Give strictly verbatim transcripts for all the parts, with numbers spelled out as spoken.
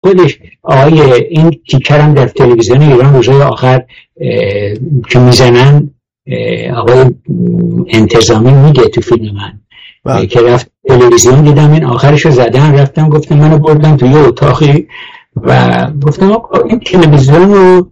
خودش آقای این تیکرم در تلویزیون ایران روزهای آخر که میزنن آقای انتظامی میگه تو فیلم من بله. که رفت تلویزیون دیدم این آخرش رو زدن، رفتم گفتم منو بردم تو یه اتاقی و گفتم آقا این تلویزیون رو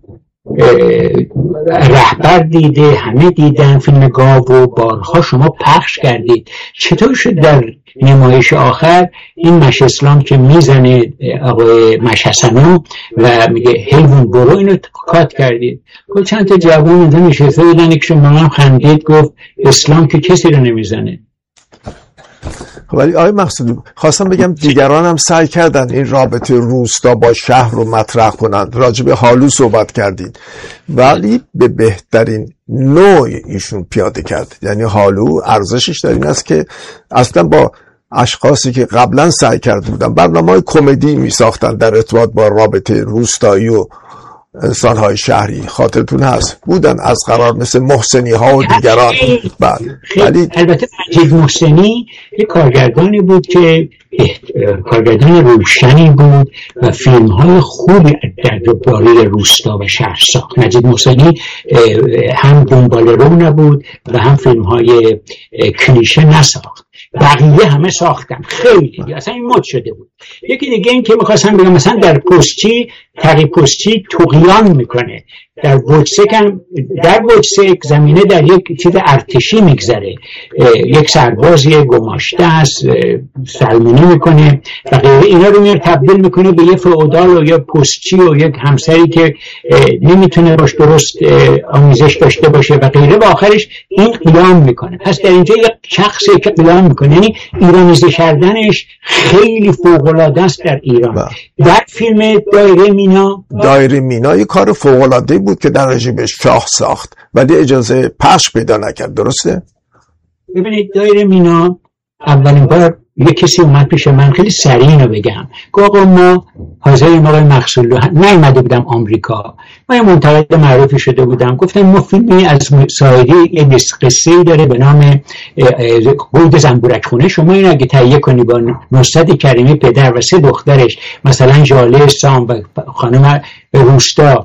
رهبر دیده، همه دیدن فیلم گاو و بارها شما پخش کردید، چطور شد در نمایش آخر این مش اسلام که میزنه آقای مش حسنو و میگه حیوان برو اینو کات کردید؟ گفت چند تا جوان اونجا نشسته بودن، یکشون با من خندید گفت اسلام که کسی رو نمیزنه. ولی آقای مقصودی خواستم بگم دیگران هم سعی کردن این رابطه روستا با شهر رو مطرح کنند، راجع به هالو صحبت کردید ولی به بهترین نوع ایشون پیاده کرد. یعنی هالو ارزشش در این است که اصلا با اشخاصی که قبلا سعی کرده بودن برنامه‌های کمدی می ساختن در ارتباط با رابطه روستایی و انسان‌های شهری، خاطرتون هست بودن از قرار مثل محسنی ها و دیگران. بعد ولی البته مجید محسنی یک کارگردانی بود که کارگردان روشنی بود و فیلم های خوبی درباره روستا و شهر ساخت. مجید محسنی هم دنبال رو نبود و هم فیلم های کلیشه نساخت، بقیه همه ساختن خیلی اصلا این مد شده بود. یکی دیگه این که میخواستم بگم مثلا در پستی تقی پستی طغیان میکنه، در وجسک هم در وجسک زمینه در یک چیز ارتشی میگذره، یک سربازی گماشته است سلمونی میکنه و غیره، اینا رو میاره تبدیل میکنه به یه فئودال و یا پستی و یک همسری که نمیتونه باش درست آمیزش داشته باشه و غیره و آخرش این قیام میکنه. پس در اینجا یک شخصی که قیام میکنه، یعنی ایرانیزه کردنش خیلی فوق‌العاده است در ایران. با. در فیلم دایره مینا دایره مینا یک کار فوق‌العاده بود که در رژیم شاه ساخت ولی اجازه پخش پیدا نکرد، درسته؟ ببینید دایره مینا اولین بار یک کسی اومد پیش من، خیلی سریع اینو بگم، که آقا ما حاضریم آقای مقصودلو، من اومده بودم آمریکا، من یه منتقد معروفی شده بودم، گفتم ما فیلمی از سایدی یه قصه‌ای داره به نام قید زنبورک خونه، شما این اگه تهیه کنی با نصرت کریمی پدر و سه دخترش مثلا ژاله سام و خانم روستا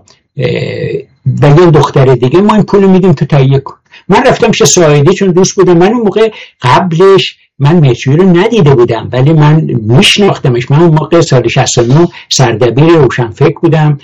و یه دختر دیگه، ما این پولو میدیم تو تهیه کن. من رفتم شه سایدی چون دوست بودم، من اون موقع قبلش من مهرجویی رو ندیده بودم ولی من میشناختمش، من اون موقع سال شصت و نه سردبیر روشنفکر بودم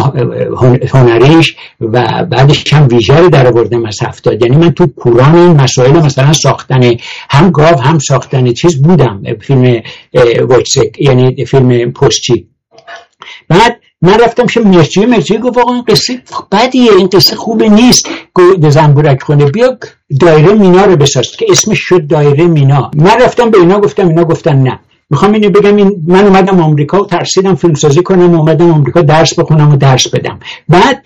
هنریش و بعدش هم ویژه رو در آوردم از هفتاد، یعنی من تو کوران این مسائل مثلا ساختن هم گاو هم ساختن چیز بودم، فیلم وجسک یعنی فیلم پستی. بعد من رفتم شه مرچی مرچی گفت آقا این قصه بدیه، این قصه خوبه نیست، گفت زنبورک خونه بیا دایره مینا رو بساز که اسمش شد دایره مینا. من رفتم به اینا گفتم، اینا گفتن نه. میخوام اینو بگم این من اومدم آمریکا و ترسیدم فیلمسازی کنم، اومدم آمریکا درس بخونم و درس بدم. بعد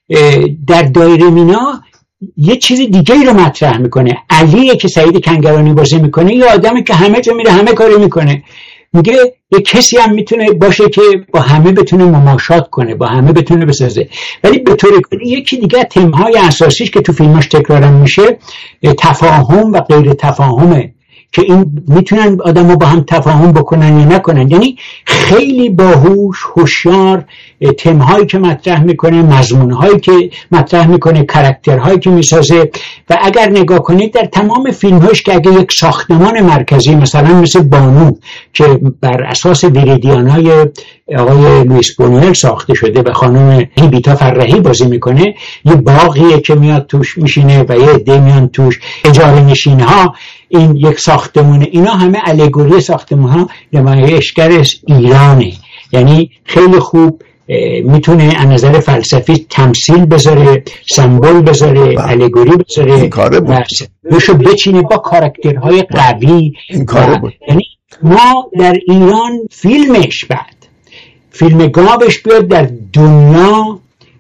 در دایره مینا یه چیز دیگه ای رو مطرح میکنه، علیه که سعید کنگرانی بازی میکنه، یه آدمی که همه جا میره همه کاری میکنه، میگه یه کسی هم میتونه باشه که با همه بتونه مماشات کنه، با همه بتونه بسازه، ولی به طور کلی یکی دیگه تمهای اساسیش که تو فیلماش تکرار میشه تفاهم و غیر تفاهمه، که این میتونن آدمو با هم تفاهم بکنن یا نکنن. یعنی خیلی باهوش، هوشیار، تمهایی که مطرح میکنه، مضمونهایی که مطرح میکنه، کاراکترهایی که میسازه. و اگر نگاه کنید در تمام فیلمهاش که اگه یک ساختمان مرکزی مثلا مثل بانو که بر اساس ویریدیانای آقای لوئیس بونیل ساخته شده و خانم هیبیتا فرحی بازی میکنه، یه باغیه که میاد توش میشینه و یه عده میان توش اجاره نشینها، این یک ساختمونه، اینا همه الگوری ساختمون ها نمایشگر ایرانه. یعنی خیلی خوب میتونه از نظر فلسفی تمثیل بذاره، سمبل بذاره، الگوری بذاره و روشو بچینه با کاراکترهای قوی. این کاره بود. یعنی ما در ایران فیلمش بعد فیلم گاوش بیاد در دنیا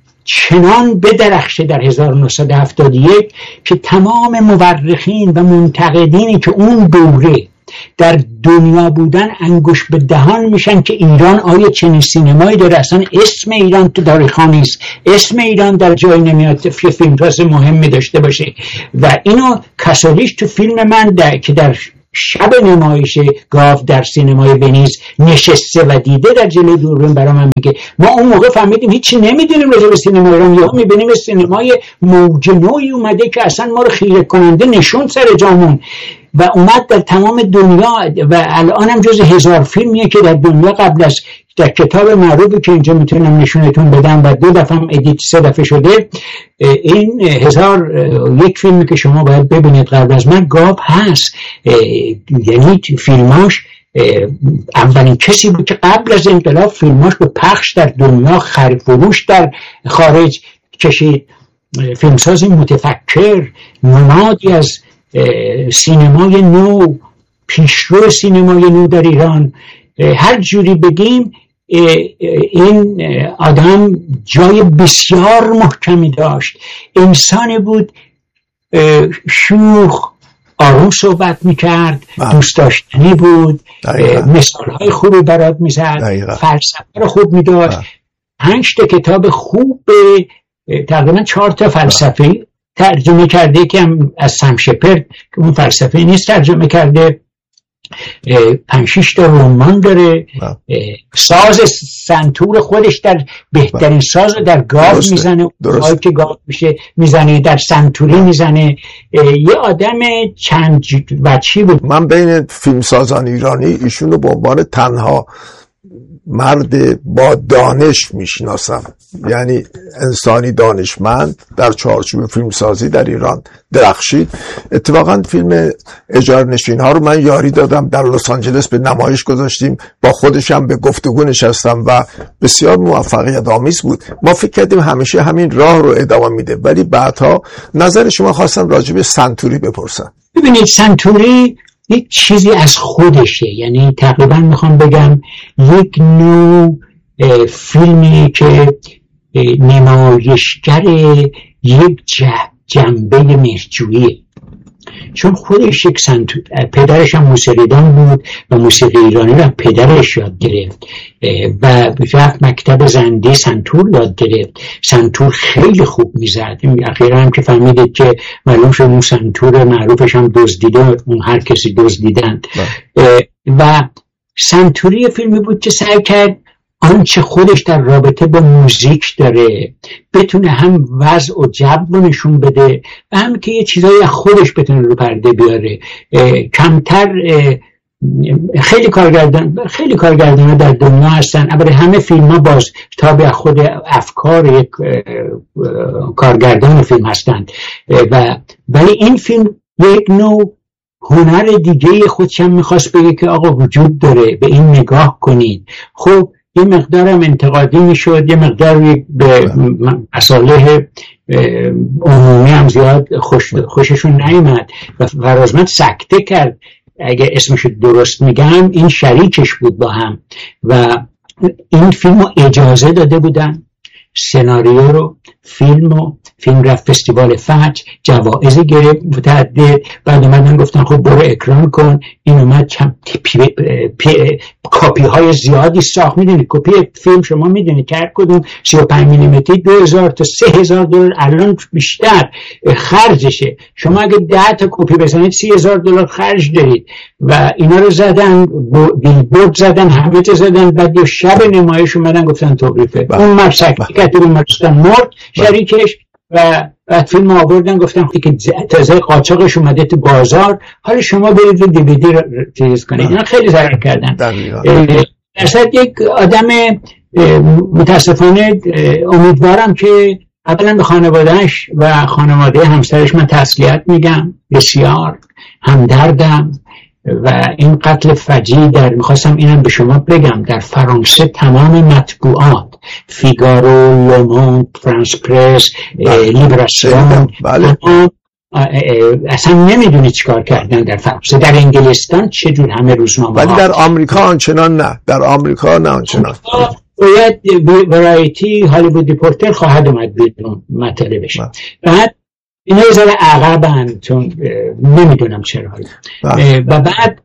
چنان بدرخشه در هزار و نهصد و هفتاد و یک که تمام مورخین و منتقدینی که اون دوره در دنیا بودن انگوش به دهان میشن که ایران آیا چنین سینمایی داره، اصلا اسم ایران تو تاریخ‌ها نیست، اسم ایران در جای نمیاد که فیلم تاز مهمی داشته باشه. و اینو کسالیش تو فیلم من در که در شب نمایش گاو در سینمای ونیز نشسته و دیده در جلوی دوربین برای من میگه ما اون موقع فهمیدیم هیچی نمیدونیم راجع به سینما ایران، یهو میبینیم سینمای موج نوعی اومده که اصلا ما رو خیره کننده نشون سر جامون و اومد در تمام دنیا و الان هم جز هزار فیلمیه که در دنیا قبل از در کتاب معروفی که اینجا میتونم نشونتون بدم و دو دفعه هم ادیت سه دفعه شده، این هزار یک فیلمی که شما باید ببینید قبل از من گاو هست. یعنی فیلماش اولین کسی بود که قبل از انقلاب فیلماش به پخش در دنیا خرید فروش در خارج کشید. فیلمسازی متفکر، نمادی از سینمای نو، پیشرو سینمای نو در ایران. هر جوری بگیم این آدم جای بسیار محکمی داشت. انسانی بود شوخ، آروم صحبت میکرد، دوست داشتنی بود، مثالهای خوبی برات میزد، فلسفه رو خوب میداشت. پنج تا کتاب خوب، تقریبا چهار تا فلسفه ترجمه کرده که هم از سم شپرد که اون فلسفه نیست ترجمه کرده. پنج شش تا رمان داره. ساز سنتور خودش در بهترین ساز در گاو میزنه، اون که گاو میشه میزنه، در سنتوری میزنه. یه آدم چند وجهی بود. من بین فیلمسازان ایرانی ایشون رو به عنوان تنها مرد با دانش میشناسم، یعنی انسانی دانشمند در چارچوب فیلمسازی در ایران درخشید. اتفاقا فیلم اجاره نشین ها رو من یاری دادم، در لس آنجلس به نمایش گذاشتیم، با خودشم به گفتگو نشستم و بسیار موفقیت آمیز بود. ما فکر کردیم همیشه همین راه رو ادامه میده، ولی بعدها نظر شما خواستم راجع به سنتوری بپرسم. ببینید سنتوری یک چیزی از خودشه، یعنی تقریبا میخوام بگم یک نوع فیلمی که نمایشگر یک جنبه مرجویه، چون خودش یک سنتور، پدرش هم موسیقیدان بود و موسیقی ایرانی رو پدرش یاد گرفت و رفت مکتب زندی سنتور یاد گرفت. سنتور خیلی خوب میزد. اخیرا هم که فهمیدید که معلوم شد اون سنتور معروفش هم دزدیده، اون هر کسی دزدیدند. و سنتوری فیلمی بود که سعی کرد آنچه خودش در رابطه با موزیک داره بتونه هم وضع و جو رو نشون بده و هم که یه چیزایی از خودش بتونه رو پرده بیاره. کمتر خیلی کارگردان خیلی کارگردان در دنیا هستن، اما همه فیلم ها باز تابع خود افکار یک کارگردان فیلم هستند و ولی این فیلم یک نوع هنر دیگه خودش هم میخواست بگه که آقا وجود داره، به این نگاه کنید. خب یه مقدارم انتقادی میشد، یه مقدار به مصالح عمومی هم زیاد خوش خوششون نیامد و فرازمند سکته کرد. اگه اسمشو درست میگم این شریکش بود با هم و این فیلم رو اجازه داده بودن، سناریو رو، فیلم رو، فیلم رفت فستیوال فجر، جوایز گرفت متعدد. بعد اومدن گفتن خب برو اکران کن. این اومد چند کاپی های زیادی ساخت. میدونید کپی فیلم شما میدونید که هر کدوم سی و پنج میلیمتری دو هزار تا سه هزار دلار الان بیشتر خرجشه. شما اگه ده تا کپی بزنید سی هزار دلار خرج دارید و اینا رو زدن، بیلبورد زدن، همه چیز زدن. بعد یه شب نمایش اومدن گفتن توقیفه. اون مرسک کتب مرسکن مرد شریکش و بعد فیلم آوردن گفتن که تازه قاچاقش اومده تو بازار، حالا شما برید و دیویدی رو تیز کنید. اینا خیلی ضرر کردن. درصد یک آدم متاسفانه امیدوارم که اولا به خانوادهش و خانواده همسرش من تسلیت میگم، بسیار همدردم و این قتل فجیع در میخواستم اینم به شما بگم در فرانسه تمام مطبوعات فیگارو، لوموند، فرانس پرس، لیبراسیون اصلا نمیدونی چیکار کردن در فرانسه. در انگلستان چجور همه روزنامه ولی در آمریکا آنچنان نه، در آمریکا نه آنچنان. باید ورایتی هالیوود ریپورتر خواهد اومد بیرون مطلبش. بعد اینا یه ذره عقبن چون نمیدونم چرا. و بعد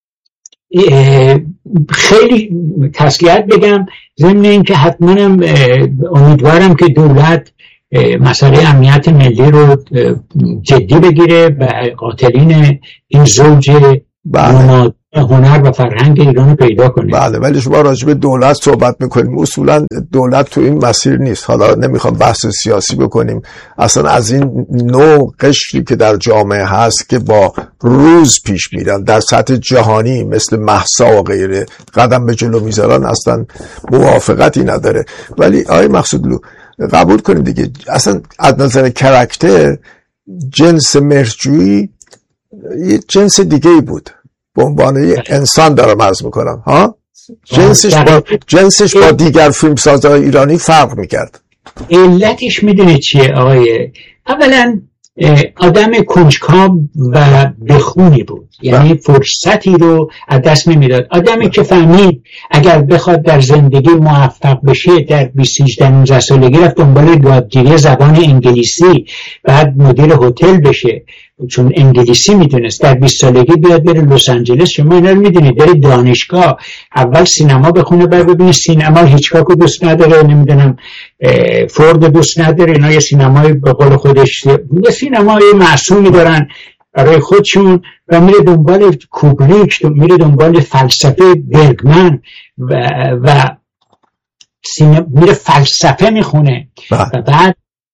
خیلی تسلیت بگم ضمن این که حتما امیدوارم که دولت مسئله امنیت ملی رو جدی بگیره و قاتلین این زوج بله. هنر و فرهنگ ایران پیدا کنیم. بله، ولی شما راجع به دولت صحبت میکنیم، اصولا دولت تو این مسیر نیست. حالا نمیخوام بحث سیاسی بکنیم، اصلا از این نوع قشری که در جامعه هست که با روز پیش میرن در سطح جهانی مثل مهسا و غیره قدم به جلو میذارن، اصلا موافقتی نداره. ولی آقای مقصودلو قبول کنیم دیگه، اصلا از نظر کرکتر جنس مهرجویی یه جنس دیگه ای بود، به عنوان یه انسان دارم عرض میکنم ها، جنسش با جنسش با دیگر فیلمسازهای ایرانی فرق میکرد. علتش میدونه چیه آقای؟ اولا آدم کنجکاو و بخونی بود، یعنی فرصتی رو از دست نمیداد. آدمی که فهمید اگر بخواد در زندگی موفق بشه در بیست نوزده سالگی رفت دنبال یادگیری زبان انگلیسی، بعد مدیر هتل بشه چون انگلیسی میدونست، در بیست سالگی بیاد بره لس آنجلس. شما اینا رو میدونید، بره دانشگاه اول سینما بخونه، بعد ببینید سینما هیچکاکو دوست نداره، نمیدونم فورد دوست نداره، اینا یه سینمای به قول خودش یه سینمای معصومی دارن برای خودشون، و میره دنبال کوبریک، میره دنبال فلسفه برگمن و, و سینما، میره فلسفه میخونه و بعد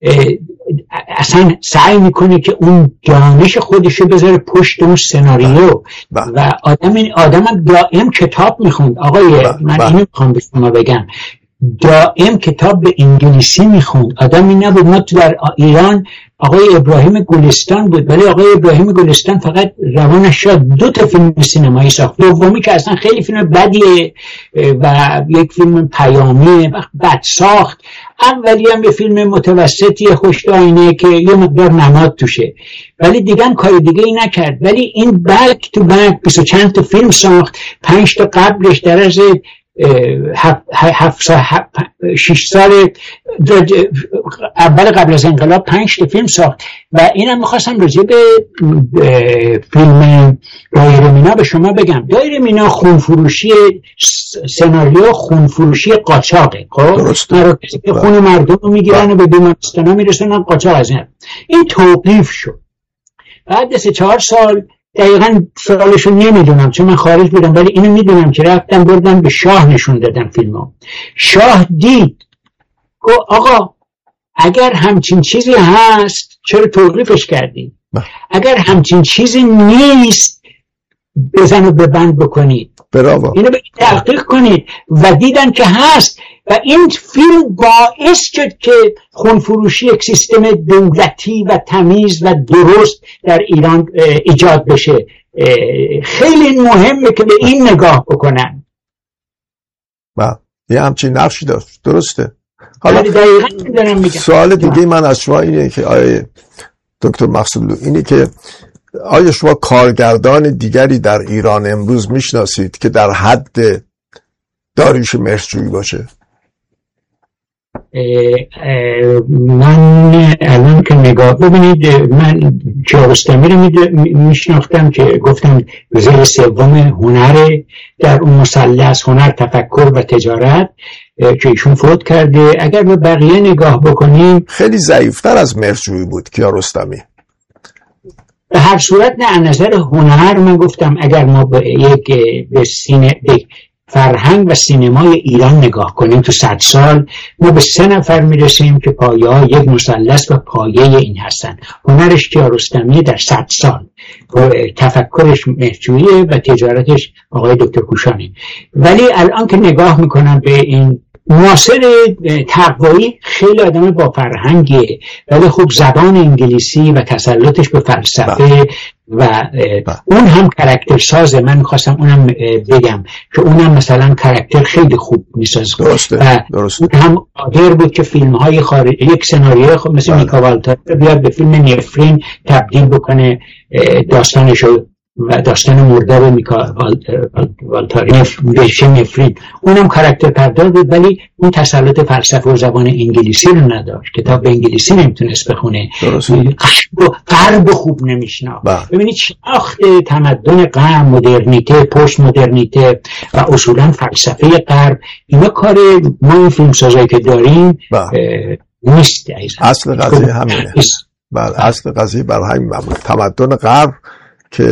اصلا سعی میکنه که اون دانش خودشو بذاره پشت اون سناریو. و آدم آدم دائم کتاب میخوند. آقای من اینو میخوام به شما بگم، دائم کتاب به انگلیسی میخوند. آدمی نبود. ما تو در ایران آقای ابراهیم گلستان بود، ولی آقای ابراهیم گلستان فقط روانش شد دو تا فیلم سینمایی ساخت، دومی که اصلا خیلی فیلم بدیه و یک فیلم پیامیه بد ساخت، اولی هم یه فیلم متوسطی خوش آینه که یه مقدار نماد توشه، ولی دیگه هم کار دیگه ای نکرد. ولی این بلک تو بلک بیست و چند تا فیلم ساخت، پنج تا قبلش در از هفت هفت سال شش سال اول قبل از انقلاب پنج تا فیلم ساخت. و اینم میخواستم راجع به فیلم دایره مینا به شما بگم. دایره مینا خونفروشی سناریو خونفروشی قاچاقه. خب مراکزی که خون مردم رو میگیرن و به بیمارستان ها میرسونن، قاچاق از این این توقیف شد. بعد سه چهار سال، دقیقاً سوالشو نمیدونم چون من خارج بودم، ولی اینو میدونم که رفتم بردم به شاه نشون دادم فیلمو. شاه دید، گفت آقا اگر همچین چیزی هست چرا توقیفش کردی؟ اگر همچین چیزی نیست بزن و ببند بکنید، براو. اینو به تحقیق کنید. و دیدن که هست و این فیلم باعث شد که خونفروشی یک سیستم دولتی و تمیز و درست در ایران ایجاد بشه. خیلی مهمه که به این نگاه بکنن. با یه همچین نقشی داشت، درسته. حالا سوال دیگه من از شما اینه که آیه دکتر مقصودلو، اینه که آیا شما کارگردان دیگری در ایران امروز میشناسید که در حد داریوش مهرجویی باشه؟ من الان که نگاه ببینید، من کیارستمی رو میشناختم که گفتم وزیر سوم هنر در اون مثلث هنر، تفکر و تجارت که ایشون فوت کرده. اگر به بقیه نگاه بکنیم خیلی ضعیفتر از مهرجویی بود کیارستمی. به هر صورت نه، از نظر هنر من گفتم اگر ما به یک به سینه به فرهنگ و سینمای ایران نگاه کنیم تو صد سال ما به سه نفر میرسیم که پایه ها یک مثلث و پایه این هستن. هنرش کیارستمی در صد سال، تفکرش مهرجویی و تجارتش آقای دکتر کوشانی. ولی الان که نگاه میکنم به این ناصر تقوایی، خیلی آدم با فرهنگه، ولی خب زبان انگلیسی و تسلطش به فلسفه و اون هم کاراکتر سازه. من میخواستم اونم بگم که اونم مثلا کاراکتر خیلی خوب میسازه. درسته. و درسته. اون هم قادر بود که فیلم های خارج، یک سناریو خب مثل میکا والتاری بیاد به فیلم نفرین تبدیل بکنه داستانشو و داستان مرداب میکا والتاری بشه نفرین. اونم کاراکتر پرداز بود، ولی اون تسلط فلسفه و زبان انگلیسی رو نداشت، کتاب به انگلیسی نمیتونست بخونه، غرب خوب نمیشناخت. ببینید شناخت تمدن غرب، مدرنیته، پست مدرنیته و اصولا فلسفه غرب، اینا کار ما این فیلمسازایی که داریم نیست. اصل قضیه همینه. بله، اصل قضیه برای همین مبود. تمدن غرب که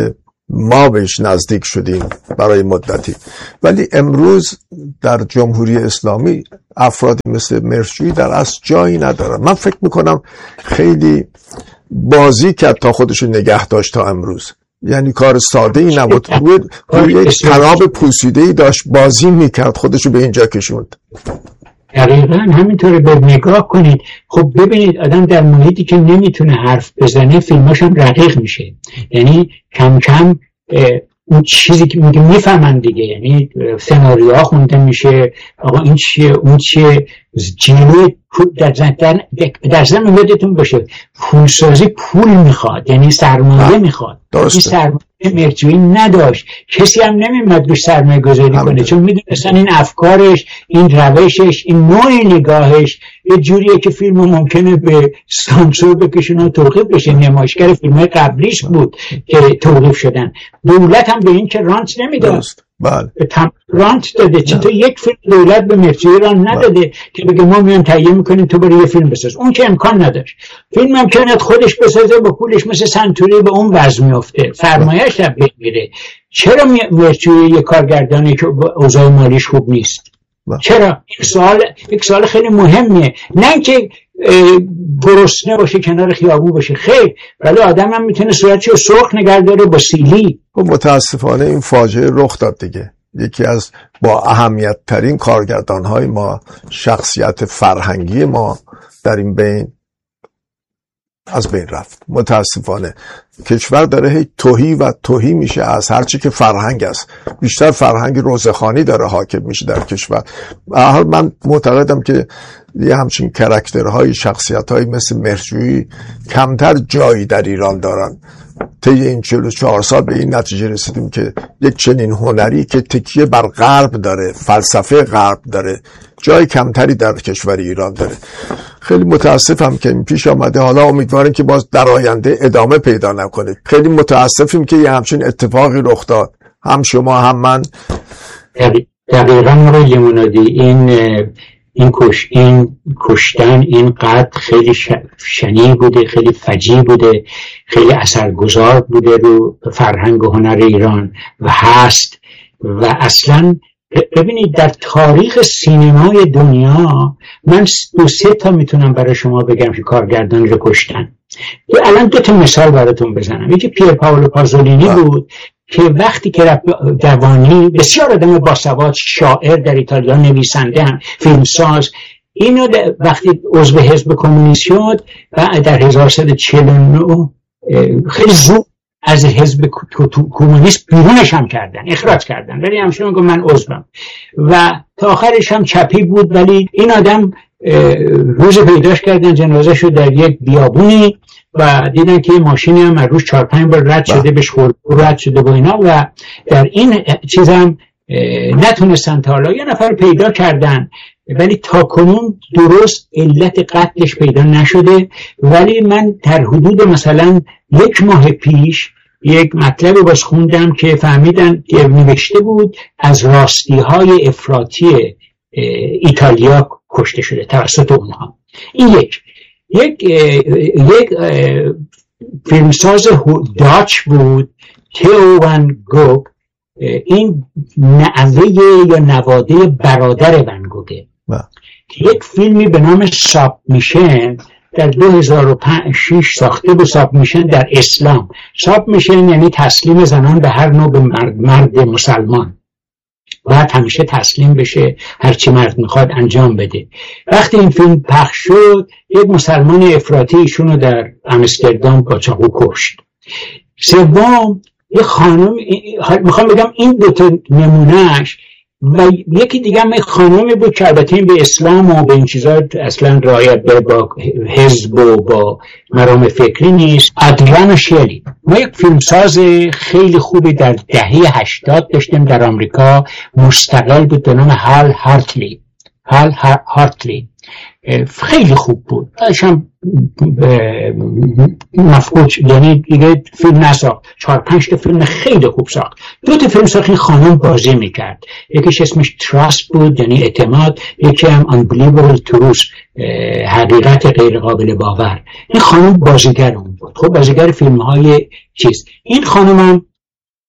ما بهش نزدیک شدیم برای مدتی. ولی امروز در جمهوری اسلامی افرادی مثل مرجویی در اصل جایی ندارن. من فکر میکنم خیلی بازی کرد تا خودشو نگه داشت تا امروز، یعنی کار ساده ای نبود، روی, روی یک تناب پوسیده ای داشت بازی میکرد، خودشو به اینجا کشوند. دقیقا همینطوره. به نگاه کنید، خب ببینید آدم در محیطی که نمیتونه حرف بزنه فیلماش هم رقیق میشه، یعنی کم کم اون چیزی که میگه میفهمن دیگه، یعنی سناریوها خونده میشه، آقا این چیه اون چیه، جلوی در زندن در زمین یادتون باشه پولسازی پول میخواد، یعنی سرمایه میخواد. این سرمایه مرجویی نداشت، کسی هم نمیمد روش سرمایه گذاری کنه، چون میدونستن این افکارش، این روشش، این نوع نگاهش یه جوریه که فیلم ممکنه به سانسور بکشونه و توقیف بشه. نمایشگر فیلم قبلیش بود که توقیف شدن. دولت هم به این که رانت نمیداد، بله رانت داده. چطور یک فیلم دولت به مرجویی رانت نداده بله. که بگه ما میان تهیه میکنیم تو برای یه فیلم بساز؟ اون که امکان نداشت. فیلم امکانات خودش بسازه، با پولش مثل سنتوری به اون وضع میفته، سرمایه‌اش هم بگیره. چرا مرجویی یه کارگردانی که اوضاع مالیش خوب نیست؟ بله. چرا؟ این سوال یک سوال خیلی مهمه. نه اینکه گرسنه باشه کنار خیابون باشه، خیر، ولی آدم هم میتونه صورتشو سرخ نگه داره با سیلی. متاسفانه این فاجعه رخ داد دیگه. یکی از با اهمیت ترین کارگردان های ما، شخصیت فرهنگی ما در این بین از بین رفت. متاسفانه کشور داره هی توهی و توهی میشه از هرچی که فرهنگ است. بیشتر فرهنگ روزخوانی داره حاکم میشه در کشور. حال من معتقدم که یه همچین کرکترهای، شخصیت‌های مثل مرجویی کمتر جایی در ایران دارن. طی این چهل و چهار سال به این نتیجه رسیدیم که یک چنین هنری که تکیه بر غرب داره، فلسفه غرب داره، جای کمتری در کشور ایران داره. خیلی متاسفم که این پیش آمده. حالا امیدوارم که باز در آینده ادامه پیدا نکنه. خیلی متاسفیم که یه همچین اتفاقی رخ داد. هم شما هم من. دقیقاً روی منادی این این کش این کشتن این قتل خیلی شنیع بوده، خیلی فجیع بوده، خیلی اثرگذار بوده رو فرهنگ و هنر ایران و هست. و اصلا ببینید در تاریخ سینمای دنیا من دو سه تا میتونم برای شما بگم که کارگردان رو کشتن. الان دو تا مثال براتون بزنم. یکی پیر پائولو پازولینی بود که وقتی که جوانی بسیار آدم باسواد، شاعر در ایتالیا، نویسنده هم، فیلمساز، اینو وقتی عضو حزب کمونیست شد و در هزار و سیصد و چهل و نه خیلی زود از حزب کمونیست بیرونش هم کردن، اخراج کردن، ولی همشه میگم من عضوم. و تا آخرش هم چپی بود، ولی این آدم روز پیداش کردن جنازه شد در یک بیابونی و دیدن که یه ماشینی هم از روش چهار پنج بار رد شده، بهش خورد رد شده و اینا. و در این چیز هم نتونستن تا حالا، یه نفر پیدا کردن ولی تا کنون درست علت قتلش پیدا نشده. ولی من در حدود مثلا یک ماه پیش یک مطلب باز خوندم که فهمیدن که نوشته بود از راستی های افراطی ایتالیا کشته شده توسط اونها. این یک یک یک فیلمساز داچ بود، تئو ون گوگ. این نوه یا نواده برادر ون گوگه که یک فیلمی به نام سابمیشن در دو هزار و شش ساخته بود. سابمیشن در اسلام، سابمیشن یعنی تسلیم زنان به هر نوع مرد, مرد مسلمان، باید همیشه تسلیم بشه، هرچی مرد میخواد انجام بده. وقتی این فیلم پخش شد یک مسلمان افراطی ایشونو در امستردام با چاقو کشت. سوم یه خانم، میخوام بگم این دو تا نمونهش، و یکی دیگه هم خانمی بود که البته این به اسلام و به این چیزا اصلا رعایت داره، با حزب و با مرام فکری نیست. ادریانا شیلی. ما یک فیلمساز خیلی خوبی در دهه هشتاد داشتیم در آمریکا، مستقل بود به نام هال هارتلی. هال هارتلی خیلی خوب بود، داشتم مفقود، یعنی دیگه فیلم نساخت، چهار پنج تا فیلم خیلی خوب ساخت. دو تا فیلم ساخت این خانم بازی میکرد، یکیش اسمش تراست بود یعنی اعتماد، یکی هم unbelievable truth حقیقت غیر قابل باور. این خانم بازیگر اون بود، خب بازیگر فیلم های چیز. این خانم هم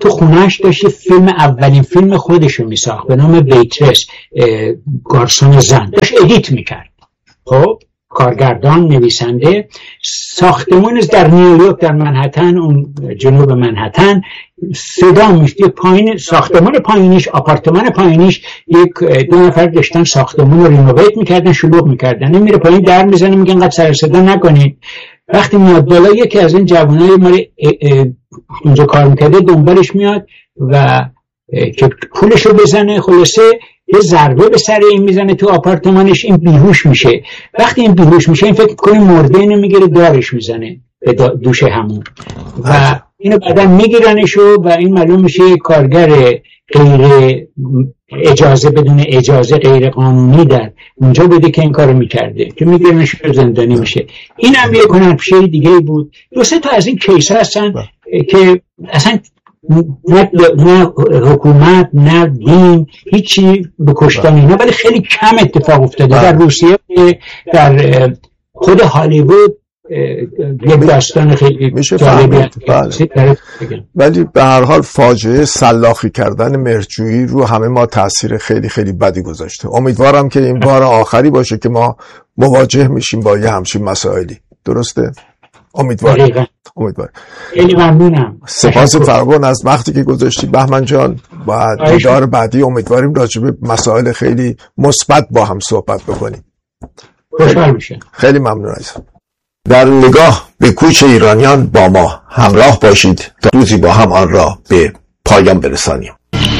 تو خونهش داشت فیلم، اولین فیلم خودشو میساخت به نام ویترس، گارسون زن، داشت ادیت میکرد. خب کارگردان، نویسنده، ساختمون در نیویورک در منهتن، اون جنوب منهتن، صدا میشد پایین ساختمان پایینیش، آپارتمان پایینیش یک دو نفر داشتن ساختمون رو رینوویت میکردن، شلوغ میکردن. این میره پایین در میزنه، میگن قد سر صدا نکنید. وقتی میاد بالا یکی از این جوانای ما اونجا کار میکرده دنبالش میاد و که پولشو بزنه. خلاصه یه ضربه به سر این میزنه تو آپارتمانش، این بیهوش میشه. وقتی این بیهوش میشه این فکر میکنه مرده، اینو میگیره دارش میزنه به دوش همون و اینو بعدا میگیرنشو و این معلوم میشه کارگر غیر اجازه، بدون اجازه، غیر قانونی در اونجا بوده که این کارو میکرده، که میگیرنش زندانی میشه. این هم یک هنرپیشه دیگه بود. دو سه تا از این کیس هستن که اصلا نه, نه حکومت نه دین هیچی به کشتن اینا، ولی خیلی کم اتفاق افتاده در روسیه. در خود هالیوود یک داستان خیلی جالبی، ولی به هر حال فاجعه سلاخی کردن مهرجویی رو همه ما تاثیر خیلی خیلی بدی گذاشته. امیدوارم که این بار آخری باشه که ما مواجه میشیم با یه همچین مسائلی. درسته؟ امیدوارم. امیدوارم. خیلی ممنونم. سپاس فراوان از وقتی که گذاشتی بهمن جان. با دیدار بعدی امیدواریم راجع به مسائل خیلی مثبت با هم صحبت بکنیم. خوشحال میشم. خیلی ممنون عزیزم. در نگاه به کوچ ایرانیان با ما همراه باشید تا روزی با هم آن را به پایان برسانیم.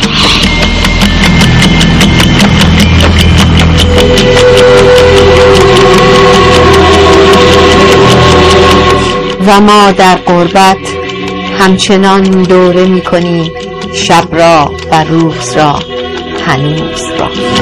و ما در غربت همچنان دوره می‌کنیم شب را و روز را، هنوز را.